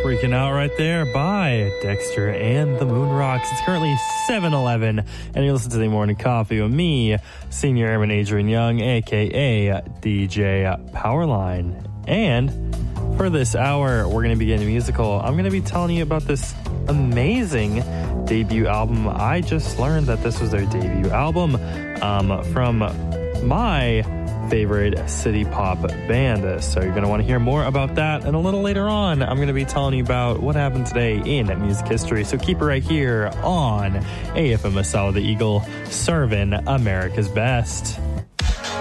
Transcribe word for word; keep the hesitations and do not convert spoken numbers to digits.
Freaking Out right there by Dexter and the Moon Rocks. It's currently seven eleven, and you listen to the Morning Coffee with me, Senior Airman Adrian Young, a k a. D J Powerline. And for this hour, we're going to be getting musical. I'm going to be telling you about this amazing debut album. I just learned that this was their debut album um, from my favorite city pop band. So you're going to want to hear more about that. And a little later on, I'm going to be telling you about what happened today in music history. So keep it right here on A F M S L, the Eagle, serving America's best.